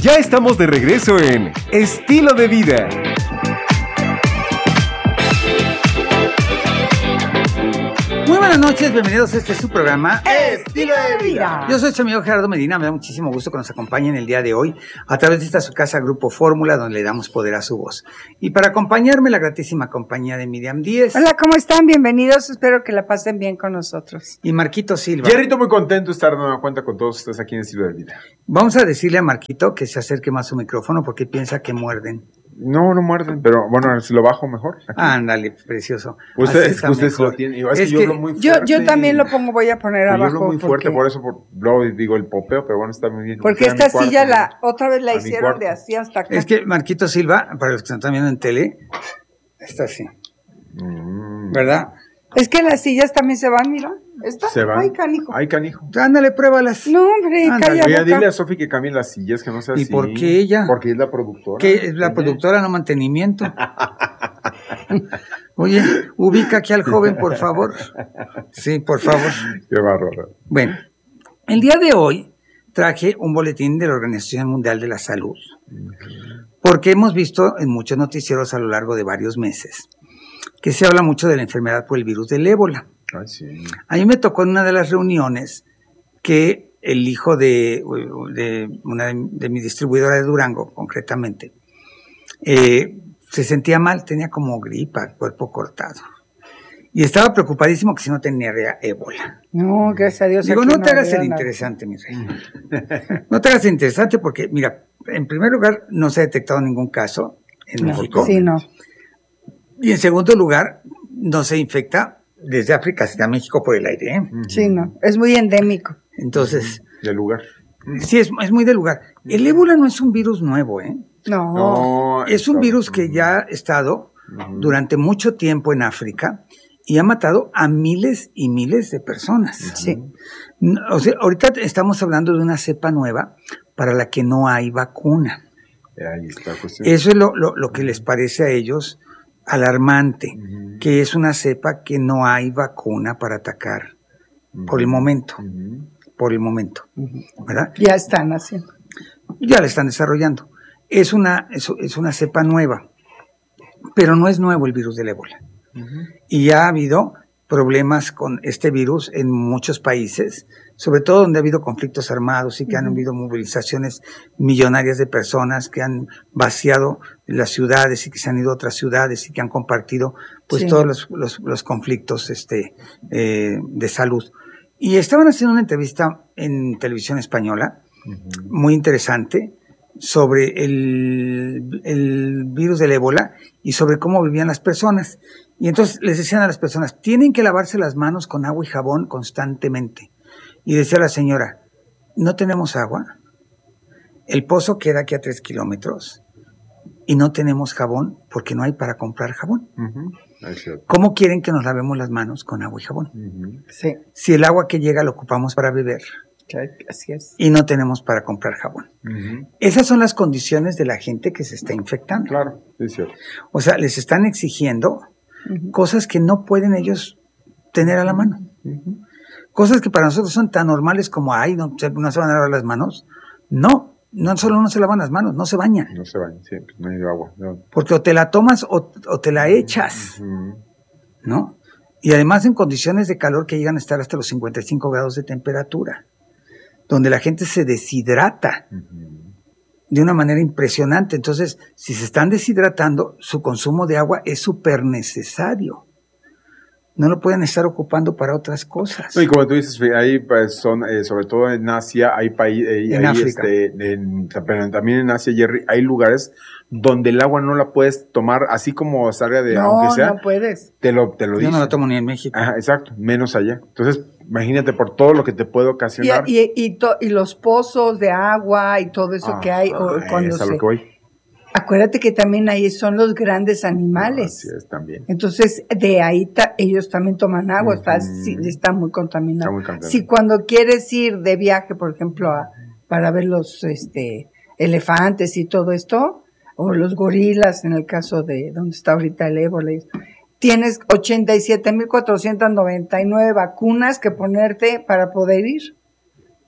Ya estamos de regreso en Estilo de Vida. Muy buenas noches, bienvenidos a su programa Estilo de Vida. Yo soy su amigo Gerardo Medina, me da muchísimo gusto que nos acompañen el día de hoy a través de esta su casa Grupo Fórmula, donde le damos poder a su voz. Y para acompañarme, la gratísima compañía de Miriam Díez. Hola, ¿cómo están? Bienvenidos, espero que la pasen bien con nosotros. Y Marquito Silva. Jerrito, muy contento de estar de nueva cuenta con todos ustedes aquí en Estilo de Vida. Vamos a decirle a Marquito que se acerque más su micrófono porque piensa que muerden. No muerden, pero bueno, si lo bajo mejor. Aquí. Ándale, precioso. Usted lo tiene. Es que yo hablo muy Yo fuerte. también lo pongo, voy a poner abajo. Yo hablo muy fuerte, por eso luego digo el popeo, pero bueno, está muy bien. Porque esta silla otra vez la hicieron de así hasta acá. Es que Marquito Silva, para los que están viendo en tele, está así. ¿Verdad? Es que las sillas también se van, mira. ¿Esta? Se van. Ay, canijo. Ay, canijo. Ándale, pruébalas. No, hombre, Ándale. calla Oye, boca. dile a Sofi que cambie las sillas, que no sea así. ¿Y por qué ella? Porque es la productora. Que es la productora, no mantenimiento. Oye, ubica aquí al joven, por favor. Sí, por favor. Qué bárbaro. Bueno, el día de hoy traje un boletín de la Organización Mundial de la Salud, porque hemos visto en muchos noticieros a lo largo de varios meses que se habla mucho de la enfermedad por el virus del ébola. Ay, sí. A mí me tocó en una de las reuniones que el hijo de una de mi distribuidora de Durango, concretamente, se sentía mal, tenía como gripa, cuerpo cortado. Y estaba preocupadísimo que si no tenía ébola. No, gracias a Dios. Digo, aquí no te hagas había el nada. interesante, mi rey. No te hagas el interesante porque, mira, en primer lugar, no se ha detectado ningún caso en México. Sí, no. Y en segundo lugar, no se infecta desde África hasta México por el aire, ¿eh? Sí, no. Es muy endémico. Entonces, Del lugar. sí, es muy de lugar. El ébola no es un virus nuevo, ¿eh? No. Es un virus que ya ha estado durante mucho tiempo en África y ha matado a miles y miles de personas. Sí. O sea, ahorita estamos hablando de una cepa nueva para la que no hay vacuna. Ahí está la cuestión. Eso es lo que les parece a ellos alarmante, que es una cepa que no hay vacuna para atacar por el momento. Por el momento, ¿verdad? Ya están haciendo. Ya la están desarrollando. Es una cepa nueva, pero no es nuevo el virus del ébola. Y ya ha habido problemas con este virus en muchos países, sobre todo donde ha habido conflictos armados y que han habido movilizaciones millonarias de personas que han vaciado las ciudades y que se han ido a otras ciudades y que han compartido pues todos los conflictos de salud. Y estaban haciendo una entrevista en televisión española, muy interesante, sobre el virus del ébola y sobre cómo vivían las personas. Y entonces les decían a las personas, tienen que lavarse las manos con agua y jabón constantemente. Y decía la señora, no tenemos agua, el pozo queda aquí a 3 kilómetros y no tenemos jabón porque no hay para comprar jabón. ¿Cómo quieren que nos lavemos las manos con agua y jabón? Sí. Si el agua que llega lo ocupamos para beber Así es. y no tenemos para comprar jabón. Esas son las condiciones de la gente que se está infectando. Claro, es cierto. O sea, les están exigiendo cosas que no pueden ellos tener a la mano. Cosas que para nosotros son tan normales como, no se van a lavar las manos. No solo no se lavan las manos, no se bañan. No se bañan, siempre, no hay agua. No. Porque o te la tomas o te la echas, ¿no? Y además en condiciones de calor que llegan a estar hasta los 55 grados de temperatura, donde la gente se deshidrata de una manera impresionante. Entonces, si se están deshidratando, su consumo de agua es súper necesario. No lo pueden estar ocupando para otras cosas. No, y como tú dices, ahí pues, son, sobre todo en Asia, hay países, en África. Pero también en Asia, Jerry, hay lugares donde el agua no la puedes tomar, así como salga de, aunque sea. No puedes. Te lo Yo dice. no la tomo ni en México. Ajá, exacto, menos allá. Entonces, imagínate por todo lo que te puede ocasionar. Y los pozos de agua y todo eso que hay. Cuando es a lo que voy. Acuérdate que también ahí son los grandes animales. Así es, también. Entonces, de ahí ellos también toman agua, está muy contaminado. Está muy contaminado. Si cuando quieres ir de viaje, por ejemplo, para ver los elefantes y todo esto, o los gorilas, en el caso de donde está ahorita el ébola, tienes 87,499 vacunas que ponerte para poder ir.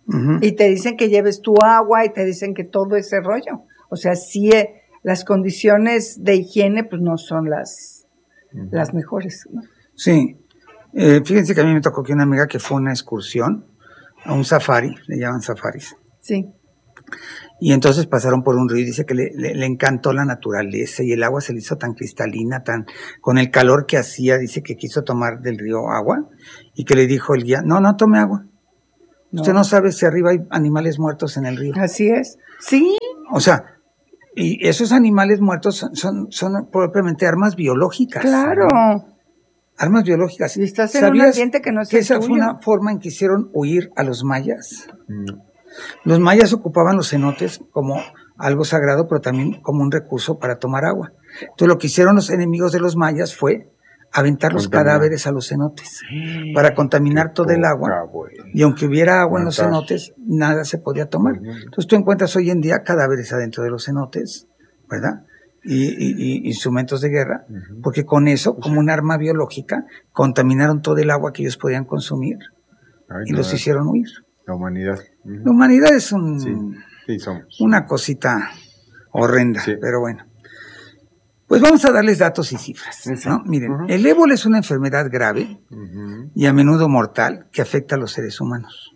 Ujú. Y te dicen que lleves tu agua y te dicen que todo ese rollo. O sea, sí, las condiciones de higiene pues no son las mejores, ¿no? Sí. Fíjense que a mí me tocó que una amiga que fue a una excursión, a un safari, le llaman safaris, Sí. y entonces pasaron por un río y dice que le encantó la naturaleza y el agua se le hizo tan cristalina, con el calor que hacía, dice que quiso tomar del río agua y que le dijo el guía, no tome agua. Usted no sabe si arriba hay animales muertos en el río. Así es. Sí. O sea, y esos animales muertos son propiamente armas biológicas. Claro. Armas biológicas. Y estás en un ¿Sabías ambiente que no es que el esa fue tuyo? una forma en que hicieron huir a los mayas? No. Los mayas ocupaban los cenotes como algo sagrado, pero también como un recurso para tomar agua. Entonces lo que hicieron los enemigos de los mayas fue aventar los cadáveres a los cenotes para contaminar todo el agua. Y aunque hubiera agua en los cenotes, nada se podía tomar. Entonces tú encuentras hoy en día cadáveres adentro de los cenotes, ¿verdad? Y instrumentos de guerra, porque con eso, como un arma biológica, contaminaron todo el agua que ellos podían consumir y los hicieron huir. La humanidad. La humanidad es Sí, somos. una cosita horrenda, Sí. pero bueno. Pues vamos a darles datos y cifras, ¿no? Miren, el ébola es una enfermedad grave y a menudo mortal que afecta a los seres humanos.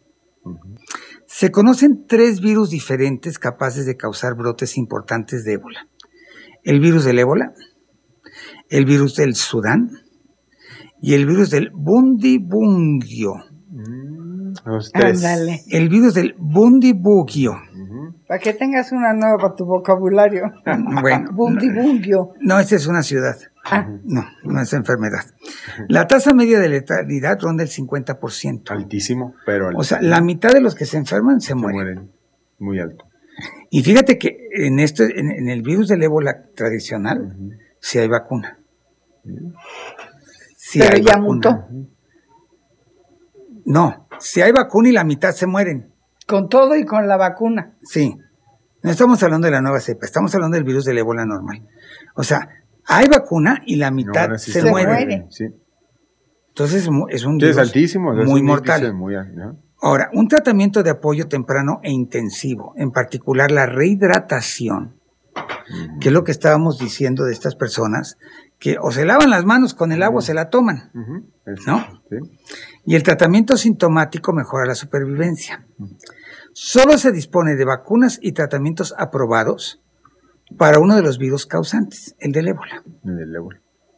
Se conocen 3 virus diferentes capaces de causar brotes importantes de ébola. El virus del ébola, el virus del Sudán y el virus del bundibugyo. Los 3. Ándale. El virus del bundibugyo. Para que tengas una nueva para tu vocabulario. Bueno, Bundibugyo. no, esta es una ciudad. Ah. No es enfermedad. La tasa media de letalidad ronda el 50%. Altísimo, pero O sea, la mitad de los que se enferman se mueren. Muy alto. Y fíjate que en el virus del ébola tradicional, sí hay vacuna. Sí Pero hay ya vacuna. mutó. No, si hay vacuna y la mitad se mueren. Con todo y con la vacuna. Sí. No estamos hablando de la nueva cepa, estamos hablando del virus del ébola normal. O sea, hay vacuna y la mitad No, sí se se muere. muere. Sí. Entonces es un Sí, virus es altísimo. Es muy un mortal. índice muy alto, ¿no? Ahora, un tratamiento de apoyo temprano e intensivo, en particular la rehidratación, que es lo que estábamos diciendo de estas personas, que o se lavan las manos con el agua o se la toman, ¿no? Sí. Y el tratamiento sintomático mejora la supervivencia. Solo se dispone de vacunas y tratamientos aprobados para uno de los virus causantes, el del ébola. El ébola.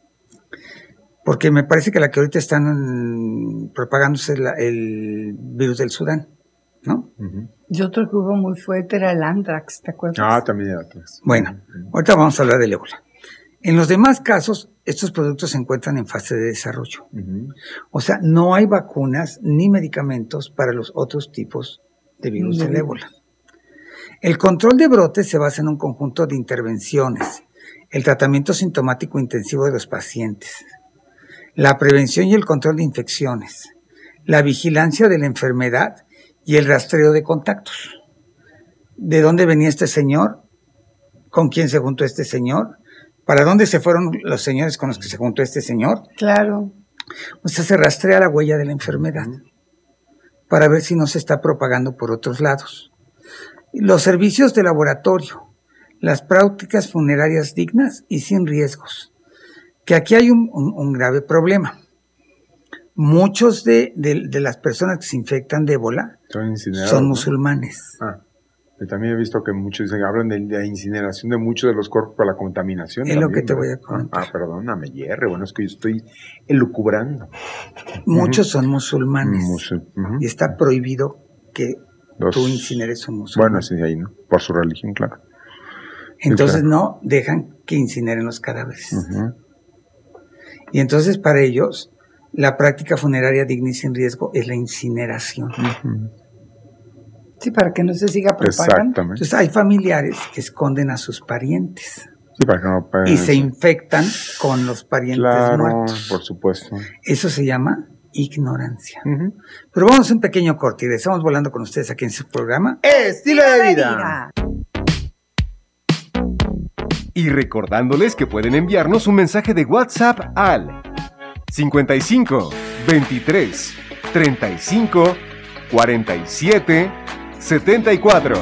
Porque me parece que la que ahorita están propagándose es el virus del Sudán, ¿no? Y otro que hubo muy fuerte era el Anthrax, ¿te acuerdas? Ah, también era atrás. Bueno, ahorita vamos a hablar del ébola. En los demás casos, estos productos se encuentran en fase de desarrollo. O sea, no hay vacunas ni medicamentos para los otros tipos de virus del ébola. El control de brotes se basa en un conjunto de intervenciones, el tratamiento sintomático intensivo de los pacientes, la prevención y el control de infecciones, la vigilancia de la enfermedad y el rastreo de contactos. ¿De dónde venía este señor? ¿Con quién se juntó este señor? ¿Para dónde se fueron los señores con los que se juntó este señor? Claro. O sea, se rastrea la huella de la enfermedad para ver si no se está propagando por otros lados. Los servicios de laboratorio, las prácticas funerarias dignas y sin riesgos. Que aquí hay un grave problema. Muchos de las personas que se infectan de ébola Son incinerados, son ¿no? musulmanes. Yo también he visto que muchos hablan de la incineración de muchos de los cuerpos por la contaminación. Es lo también, que te voy a ¿verdad? comentar. Perdóname, Jerry. Bueno, es que yo estoy elucubrando. Muchos son musulmanes. Ujú. Y está prohibido que Los- tú incineres un musulmán. Bueno, sí, ahí, ¿no? Por su religión, claro. Entonces claro. no dejan que incineren los cadáveres. Ujú. Y entonces para ellos la práctica funeraria digna y sin riesgo es la incineración. Sí, para que no se siga propagando. Exactamente. Entonces hay familiares que esconden a sus parientes Sí, para que no paguen y se eso. infectan con los parientes Claro, muertos. por supuesto. Eso se llama ignorancia. Ujú. Pero vamos a un pequeño corte y estamos volando con ustedes aquí en su programa. Estilo de vida. Y recordándoles que pueden enviarnos un mensaje de WhatsApp al 55 23 35 4774.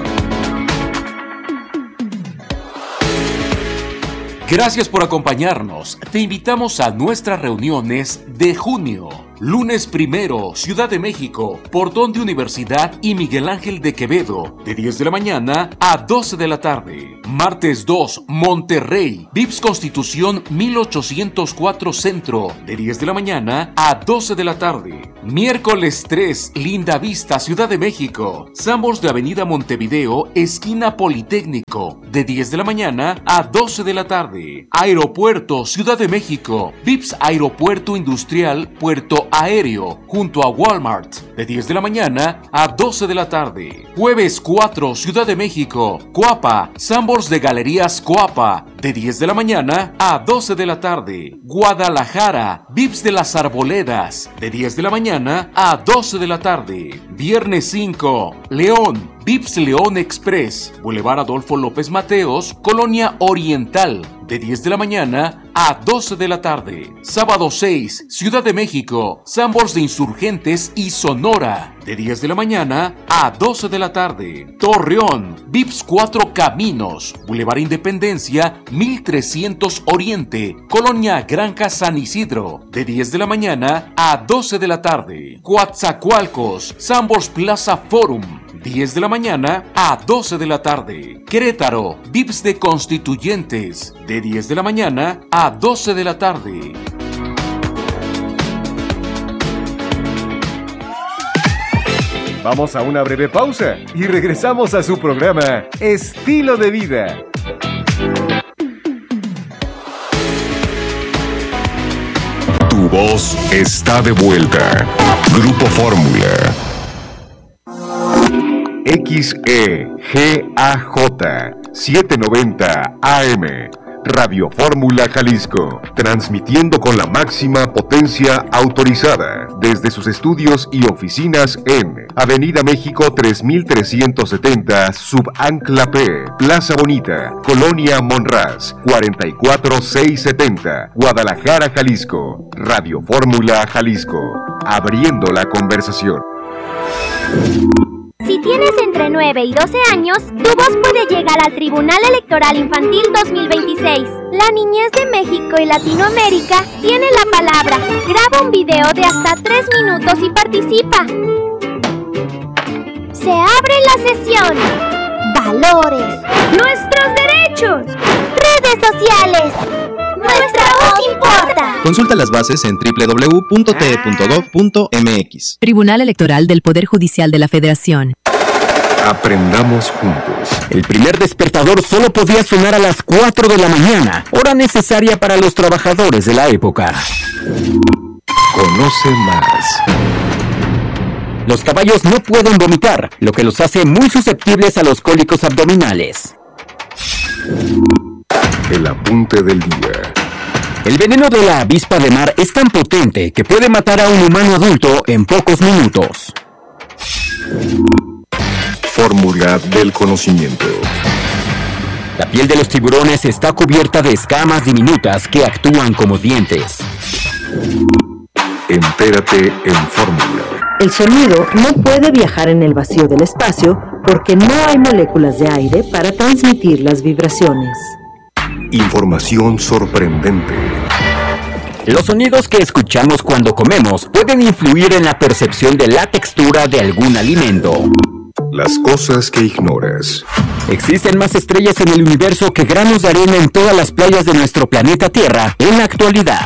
Gracias por acompañarnos. Te invitamos a nuestras reuniones de junio. Lunes 1, Ciudad de México, Portón de Universidad y Miguel Ángel de Quevedo, de 10 de la mañana a 12 de la tarde. Martes 2, Monterrey, Vips Constitución 1804 Centro, de 10 de la mañana a 12 de la tarde. Miércoles 3, Linda Vista, Ciudad de México, Sanborns de Avenida Montevideo, esquina Politécnico, de 10 de la mañana a 12 de la tarde. Aeropuerto, Ciudad de México, Vips Aeropuerto Industrial, Puerto Aéreo, junto a Walmart, de 10 de la mañana a 12 de la tarde. Jueves 4, Ciudad de México, Coapa, Sanborns de Galerías Coapa, de 10 de la mañana a 12 de la tarde. Guadalajara, Vips de las Arboledas, de 10 de la mañana a 12 de la tarde. Viernes 5, León, Vips León Express, Boulevard Adolfo López Mateos, Colonia Oriental, de 10 de la mañana a 12 de la tarde. Sábado 6, Ciudad de México, Sanborns de Insurgentes y Sonora, de 10 de la mañana a 12 de la tarde. Torreón, Vips 4 Caminos, Boulevard Independencia, 1300 Oriente, Colonia Granja San Isidro, de 10 de la mañana a 12 de la tarde. Coatzacoalcos, Sanborns Plaza Forum, 10 de la mañana a 12 de la tarde. Querétaro, Vips de Constituyentes, de 10 de la mañana a 12 de la tarde. Vamos a una breve pausa y regresamos a su programa Estilo de Vida. Tu voz está de vuelta. Grupo Fórmula. XEGAJ 790 AM, Radio Fórmula Jalisco, transmitiendo con la máxima potencia autorizada desde sus estudios y oficinas en Avenida México 3370, Subancla P, Plaza Bonita, Colonia Monraz, 44670, Guadalajara, Jalisco. Radio Fórmula Jalisco, abriendo la conversación. Si tienes entre 9 y 12 años, tu voz puede llegar al Tribunal Electoral Infantil 2026. La niñez de México y Latinoamérica tiene la palabra. Graba un video de hasta 3 minutos y participa. Se abre la sesión. Valores. Nuestros derechos. Redes sociales. Nuestra voz importa. Consulta las bases en www.te.gov.mx. Tribunal Electoral del Poder Judicial de la Federación. Aprendamos juntos. El primer despertador solo podía sonar a las 4 de la mañana, hora necesaria para los trabajadores de la época. Conoce más. Los caballos no pueden vomitar, lo que los hace muy susceptibles a los cólicos abdominales. El apunte del día. El veneno de la avispa de mar es tan potente que puede matar a un humano adulto en pocos minutos. Fórmula del conocimiento. La piel de los tiburones está cubierta de escamas diminutas que actúan como dientes. Entérate en Fórmula. El sonido no puede viajar en el vacío del espacio porque no hay moléculas de aire para transmitir las vibraciones. Información sorprendente. Los sonidos que escuchamos cuando comemos pueden influir en la percepción de la textura de algún alimento. Las cosas que ignoras. Existen más estrellas en el universo que granos de arena en todas las playas de nuestro planeta Tierra en la actualidad.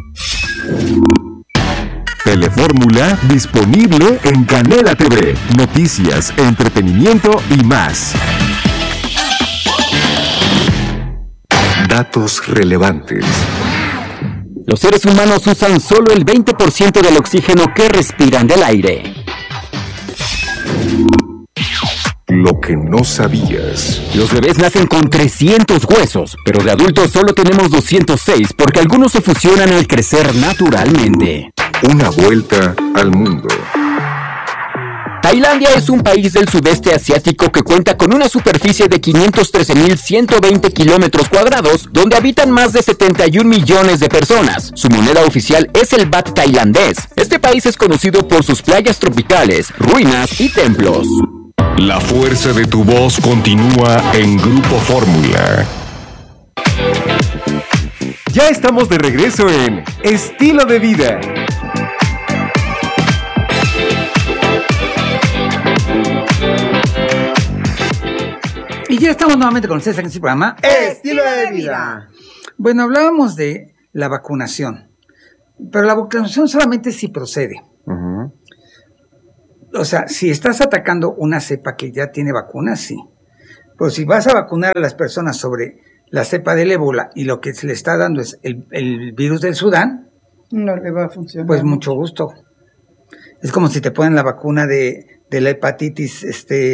Telefórmula disponible en Canela TV. Noticias, entretenimiento y más. Datos relevantes. Los seres humanos usan solo el 20% del oxígeno que respiran del aire. Lo que no sabías. Los bebés nacen con 300 huesos, pero de adultos solo tenemos 206 porque algunos se fusionan al crecer naturalmente. Una vuelta al mundo. Tailandia es un país del sudeste asiático que cuenta con una superficie de 513.120 kilómetros cuadrados, donde habitan más de 71 millones de personas. Su moneda oficial es el baht tailandés. Este país es conocido por sus playas tropicales, ruinas y templos. La fuerza de tu voz continúa en Grupo Fórmula. Ya estamos de regreso en Estilo de Vida. Y ya estamos nuevamente con ustedes en este programa Estilo de Vida. Bueno, hablábamos de la vacunación, pero la vacunación solamente si procede. Uh-huh. O sea, si estás atacando una cepa que ya tiene vacunas, sí. Pero si vas a vacunar a las personas sobre la cepa del ébola y lo que se le está dando es el virus del Sudán, no le va a funcionar. Pues mucho gusto. Es como si te ponen la vacuna de la hepatitis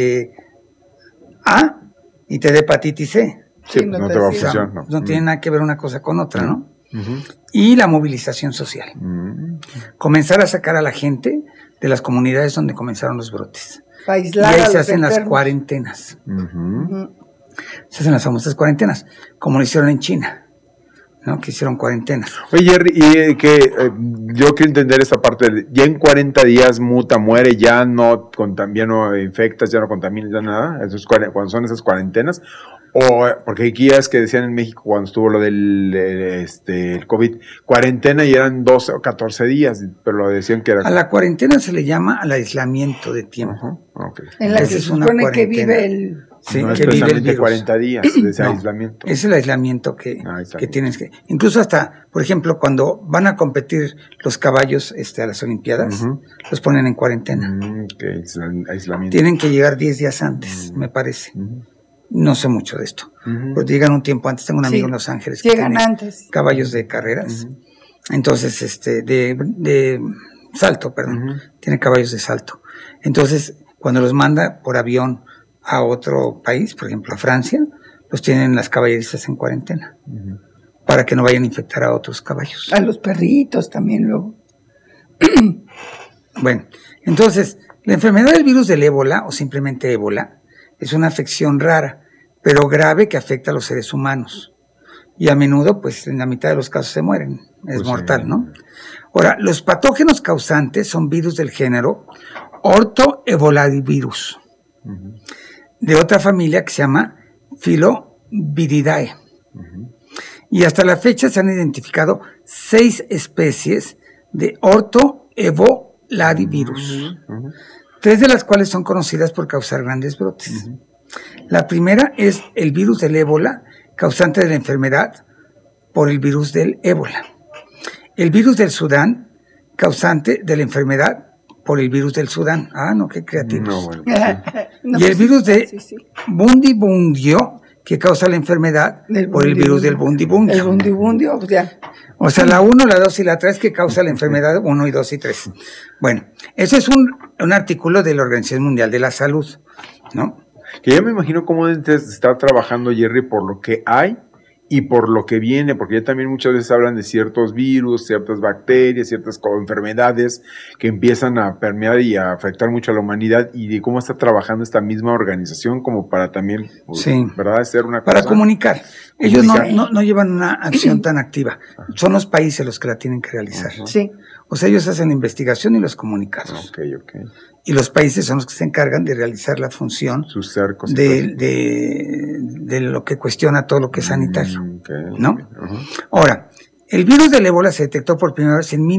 A y te da hepatitis C. Sí, no te va a funcionar. No tiene nada que ver una cosa con otra, ¿no? Uh-huh. Y la movilización social. Comenzar a sacar a la gente de las comunidades donde comenzaron los brotes. Para y aislar ahí a se los hacen las enfermos. cuarentenas. Uh-huh. Se hacen las famosas cuarentenas, como lo hicieron en China, ¿no? Que hicieron cuarentenas. Oye, Jerry, y yo quiero entender esta parte. Ya en 40 días muta, muere, ya no infectas, ya no contaminas, ya nada. Eso es cuando son esas cuarentenas. O porque aquí ya es que decían en México cuando estuvo lo del el COVID, cuarentena y eran 12 o 14 días, pero lo decían que era... A la cuarentena se le llama al aislamiento de tiempo. Okay. En la que Esa se supone que vive el... Sí, no es que vive el precisamente virus. 40 días de ese aislamiento. Es el aislamiento que tienes que... Incluso hasta, por ejemplo, cuando van a competir los caballos a las Olimpiadas, los ponen en cuarentena. Aislamiento. Tienen que llegar 10 días antes, me parece. No sé mucho de esto. Pero llegan un tiempo antes. Tengo un amigo en Los Ángeles que llegan tiene antes. caballos de carreras. Entonces, de salto, perdón. Tiene caballos de salto. Entonces, cuando los manda por avión a otro país, por ejemplo a Francia, los tienen las caballerizas en cuarentena. Para que no vayan a infectar a otros caballos. A los perritos también luego. Bueno, entonces, la enfermedad del virus del ébola, o simplemente ébola, es una afección rara, pero grave que afecta a los seres humanos. Y a menudo, pues, en la mitad de los casos se mueren. Es mortal, ¿no? Ahora, los patógenos causantes son virus del género Orthoebolavirus, de otra familia que se llama Filoviridae. Y hasta la fecha se han identificado 6 especies de Orthoebolavirus. 3 de las cuales son conocidas por causar grandes brotes. La primera es el virus del ébola, causante de la enfermedad por el virus del ébola. El virus del Sudán, causante de la enfermedad por el virus del Sudán. Ah, no, qué creativos. Y el virus de Bundibugyo, que causa la enfermedad por el virus del Bundibugyo. El Bundibugyo, pues ya. O sea, la 1, la 2 y la 3 que causa la enfermedad 1 y 2 y 3. Bueno, ese es un artículo de la Organización Mundial de la Salud, ¿no? Que yo me imagino cómo deben estar trabajando, Jerry, por lo que hay y por lo que viene, porque ya también muchas veces hablan de ciertos virus, ciertas bacterias, ciertas enfermedades que empiezan a permear y a afectar mucho a la humanidad, y de cómo está trabajando esta misma organización como para también, ¿verdad?, hacer una cosa. Para comunicar. Ellos no llevan una acción tan activa. Son los países los que la tienen que realizar. Sí. O sea, ellos hacen la investigación y los comunicados. Y los países son los que se encargan de realizar la función de lo que cuestiona todo lo que es sanitario. ¿No? Ahora, el virus del ébola se detectó por primera vez en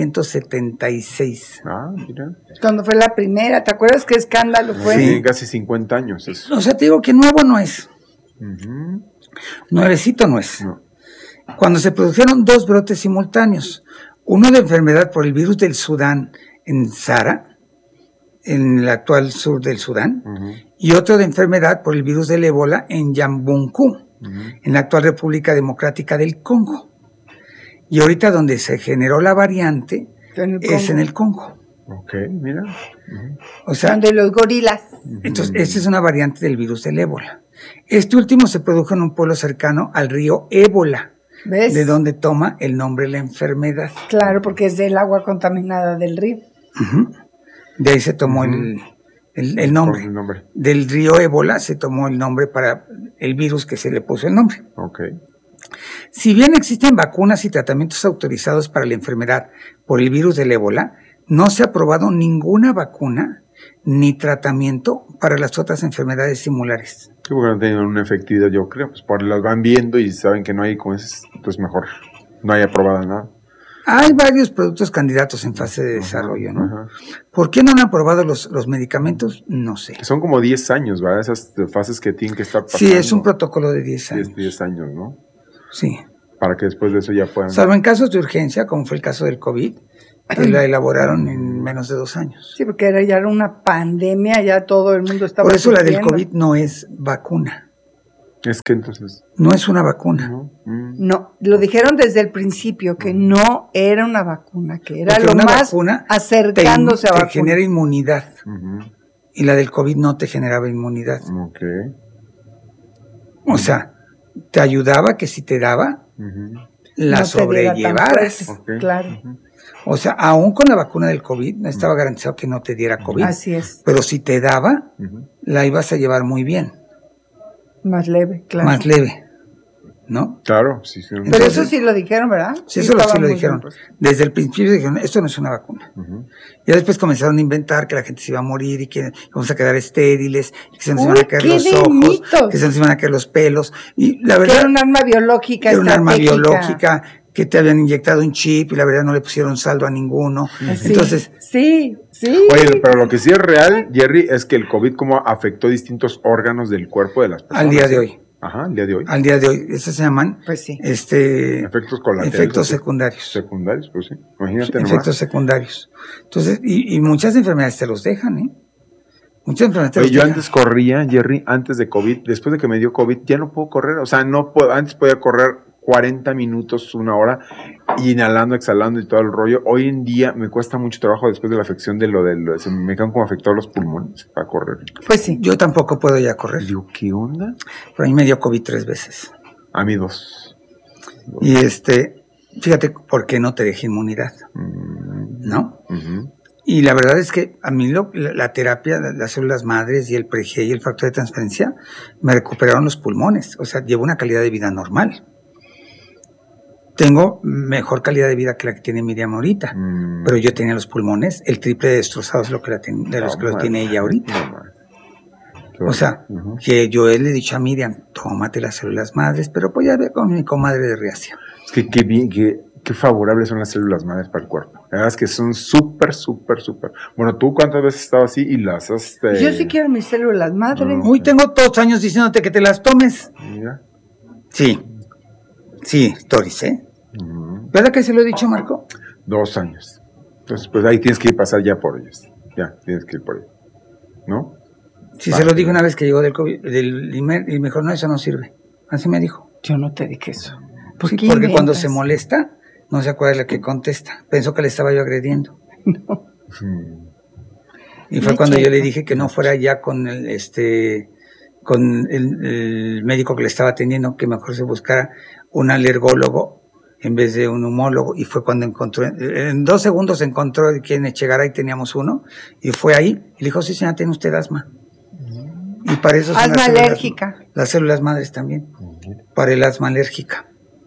1976. Ah, mira. Cuando fue la primera, ¿te acuerdas qué escándalo fue? Sí, casi 50 años eso. O sea, te digo que nuevo no es. Nuevecito no es. Cuando se produjeron 2 brotes simultáneos, uno de enfermedad por el virus del Sudán en Sara, en el actual sur del Sudán, y otro de enfermedad por el virus del ébola en Yambunku, en la actual República Democrática del Congo. Y ahorita donde se generó la variante es en el Congo. Ok, mira. O sea, de los gorilas. Entonces, esta es una variante del virus del ébola. Este último se produjo en un pueblo cercano al río Ébola, ¿ves? De donde toma el nombre la enfermedad. Claro, porque es del agua contaminada del río. De ahí se tomó el nombre. El nombre. Del río Ébola se tomó el nombre para el virus que se le puso el nombre. Ok. Si bien existen vacunas y tratamientos autorizados para la enfermedad por el virus del ébola, no se ha aprobado ninguna vacuna ni tratamiento para las otras enfermedades similares. Sí, porque no tienen una efectividad, yo creo. Pues por las van viendo y saben que no hay, como es, entonces mejor no hay aprobada nada. Hay varios productos candidatos en fase de desarrollo, ¿no? Ajá. ¿Por qué no han aprobado los medicamentos? No sé. Son como 10 años, ¿verdad? Esas fases que tienen que estar pasando. Sí, es un protocolo de 10 años. 10 años, ¿no? Sí. Para que después de eso ya puedan... Salvo en casos de urgencia, como fue el caso del COVID, que la elaboraron en menos de 2 años. Sí, porque ya era una pandemia, ya todo el mundo estaba... Por eso la del sufriendo. COVID no es vacuna. Es que entonces... No es una vacuna. No, lo dijeron desde el principio, que no era una vacuna, que era Porque lo una más vacuna acercándose a te vacuna. genera inmunidad. Y la del COVID no te generaba inmunidad. Ok. O sea, te ayudaba que si te daba, la No te diera tan sobrellevaras. fuerte, claro. O sea, aún con la vacuna del COVID, no estaba garantizado que no te diera COVID. Así es, Pero si te daba, la ibas a llevar muy bien, más leve, claro. más leve, ¿no? Claro, sí. sí. Pero eso sí lo dijeron, ¿verdad? Sí, eso sí estaba lo muy dijeron. bien, pues. Desde el principio dijeron, esto no es una vacuna. Ya después comenzaron a inventar que la gente se iba a morir y que íbamos a quedar estériles, que se nos iban a caer ¡Qué los de ojos, mitos! que se nos iban a caer los pelos. Y la Que verdad, era un arma biológica era un arma estratégica. biológica, que te habían inyectado un chip y la verdad no le pusieron saldo a ninguno. Sí, Entonces, sí. Oye, pero lo que sí es real, Jerry, es que el COVID como afectó distintos órganos del cuerpo de las personas. al día de hoy. Ajá, al día de hoy. Al día de hoy. Esos se llaman Pues sí. Efectos colaterales. efectos ¿sí? secundarios. Secundarios, pues sí. Imagínate Efectos nomás. secundarios. Entonces, y muchas enfermedades te los dejan, ¿eh? Muchas enfermedades te Oye, los yo dejan. antes corría, Jerry, antes de COVID, después de que me dio COVID, ya no puedo correr. O sea, no puedo, antes podía correr 40 minutos, 1 hora, inhalando, exhalando y todo el rollo. Hoy en día me cuesta mucho trabajo después de la afección se me quedan como afectados los pulmones para correr. Pues sí. Yo tampoco puedo ya correr. Digo, ¿qué onda? Pero a mí me dio COVID 3 veces. A mí 2. Y fíjate por qué no te deja inmunidad, ¿no? Y la verdad es que a mí la terapia, las células madres y el PreG y el factor de transferencia me recuperaron los pulmones. O sea, llevo una calidad de vida normal. Tengo mejor calidad de vida que la que tiene Miriam ahorita, pero yo tenía los pulmones el triple de destrozados de los que los tiene ella ahorita. O sea, que yo le he dicho a Miriam, tómate las células madres, pero pues ya ve con mi comadre de Riacia. Es que qué bien, qué favorables son las células madres para el cuerpo. La verdad es que son súper. Bueno, ¿tú cuántas veces has estado así y las has... Yo sí quiero mis células madre. Uy, tengo 2 años diciéndote que te las tomes. Mira. Sí, Doris, ¿eh? ¿Verdad que se lo he dicho, Marco? 2 años. Entonces, pues ahí tienes que ir a pasar ya por ellos. Ya, tienes que ir por ellos. ¿No? Sí, se lo dije una vez que llegó del COVID, y me dijo, no, eso no sirve. Así me dijo. Yo no te dije eso. Sí, porque cuando se molesta, no se acuerda de la que contesta. Pensó que le estaba yo agrediendo. No. Y fue cuando yo le dije que no fuera ya con el médico que le estaba atendiendo, que mejor se buscara un alergólogo en vez de un humólogo. Y fue cuando encontró, en 2 segundos encontró quien llegara y teníamos uno. Y fue ahí y le dijo, sí señora, tiene usted asma. Y para eso son asma alérgica. Las células madres también. Para el asma alérgica.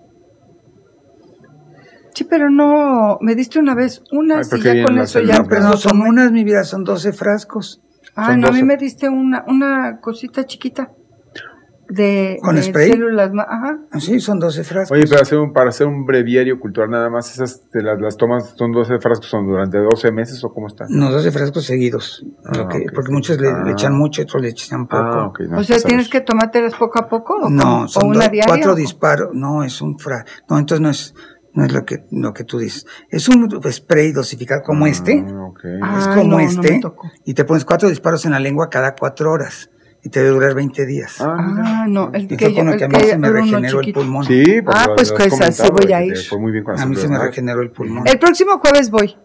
Sí, pero no, me diste una vez unas y ya con eso ya... No, pero no son unas, mi vida, son 12 frascos. Ah, no, a mí me diste una cosita chiquita de spray? Células, ajá. Sí, son 12 frascos. Oye, pero para hacer un breviario cultural nada más, esas las tomas, son 12 frascos, ¿son durante 12 meses o cómo están? No, 12 frascos seguidos. Porque muchos le echan mucho, otros le echan poco. No, o sea, ¿tienes que tomártelas poco a poco? No, son una diaria, 4 disparos. No, es un no, entonces no es lo que tú dices. Es un spray dosificado como este. Es como este. Y te pones 4 disparos en la lengua cada 4 horas. Y te debe durar 20 días. No, el y fue con lo que a mí se me regeneró el pulmón. Sí, pues sí voy a ir. Fue muy bien con a mí se me regeneró el pulmón. El próximo jueves voy.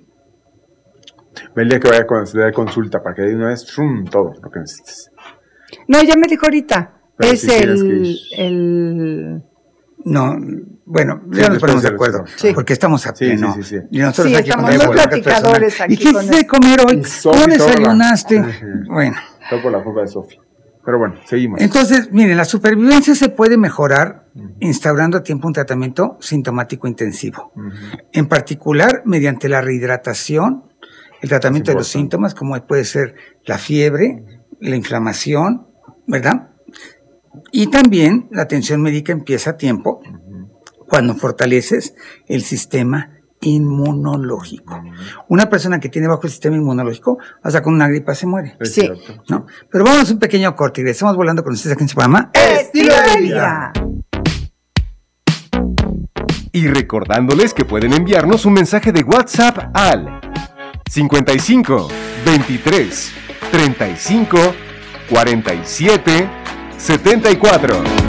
El día que vaya a consulta, para que de una vez todo lo que necesites. No, ya me dijo ahorita. Pero es si el... No, Bueno, ya nos ponemos de acuerdo, Sí. porque estamos a pleno. Sí. Y nosotros Sí, aquí estamos con muy ébola, platicadores personal. ¿Y aquí qué con hiciste de comer hoy? Sofi, ¿Cómo desayunaste? Ujú. Bueno, Todo por la culpa de Sofi. Pero bueno, seguimos. entonces, miren, la supervivencia se puede mejorar instaurando a tiempo un tratamiento sintomático intensivo. En particular, mediante la rehidratación, el tratamiento de los síntomas, como puede ser la fiebre, la inflamación, ¿verdad? Y también la atención médica empieza a tiempo cuando fortaleces el sistema inmunológico. Una persona que tiene bajo el sistema inmunológico, hasta con una gripa se muere. Es Sí. cierto. ¿No? Pero vamos a un pequeño corte y regresamos volando con ustedes aquí en su programa. Estilo de vida. Y recordándoles que pueden enviarnos un mensaje de WhatsApp al 55 23 35 47 74.